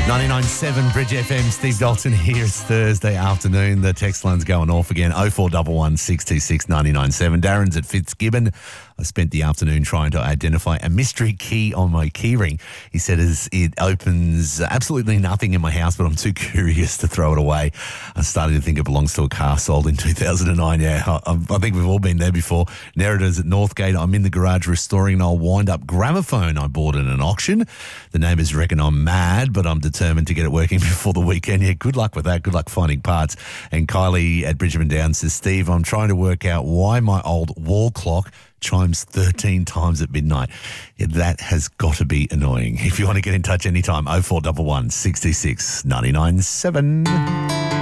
99.7 Bridge FM, Steve Dalton here. It's Thursday afternoon. The text line's going off again. 0411 626 997. Darren's at Fitzgibbon. I spent the afternoon trying to identify a mystery key on my keyring. He said it opens absolutely nothing in my house, but I'm too curious to throw it away. I started to think it belongs to a car sold in 2009. Yeah, I think we've all been there before. Narratives at Northgate. I'm in the garage restoring an old wind-up gramophone I bought at an auction. The neighbours reckon I'm mad, but I'm determined to get it working before the weekend. Yeah, good luck with that. Good luck finding parts. And Kylie at Bridgman Downs says, Steve, I'm trying to work out why my old wall clock chimes 13 times at midnight. Yeah, that has got to be annoying. If you want to get in touch anytime, 0411 66 99 7.